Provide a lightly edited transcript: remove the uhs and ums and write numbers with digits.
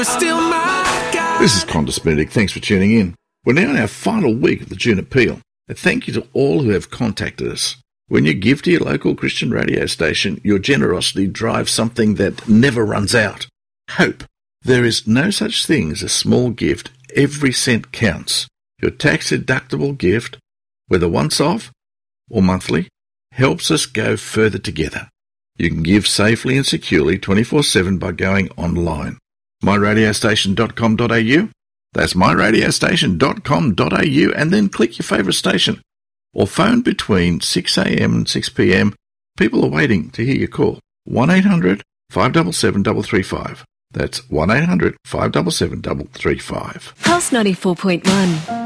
Still my guy. This is Qantas Benedict. Thanks for tuning in. We're now in our final week of the June Appeal. A thank you to all who have contacted us. When you give to your local Christian radio station, your generosity drives something that never runs out. Hope. There is no such thing as a small gift. Every cent counts. Your tax-deductible gift, whether once-off or monthly, helps us go further together. You can give safely and securely 24/7 by going online. myradiostation.com.au. That's myradiostation.com.au, and then click your favourite station. Or phone between 6 a.m. and 6 p.m. People are waiting to hear your call. 1-800-577-335. That's 1-800-577-335. Pulse 94.1.